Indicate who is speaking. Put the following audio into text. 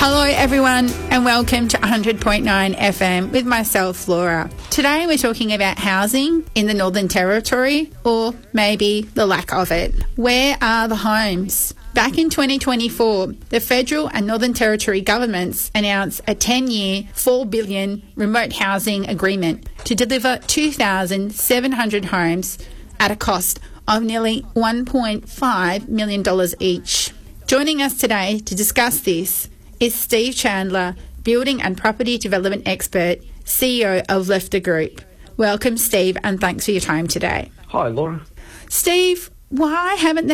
Speaker 1: Hello everyone and welcome to 100.9 FM with myself, Laura. Today we're talking about housing in the Northern Territory, or maybe the lack of it. Where are the homes? Back in 2024, the federal and Northern Territory governments announced a 10-year, $4 billion remote housing agreement to deliver 2,700 homes at a cost of nearly $1.5 million each. Joining us today to discuss this is Steve Chandler, Building and Property Development Expert, CEO of Lefter Group. Welcome, Steve, and thanks for your time today.
Speaker 2: Hi, Laura.
Speaker 1: Steve, why haven't the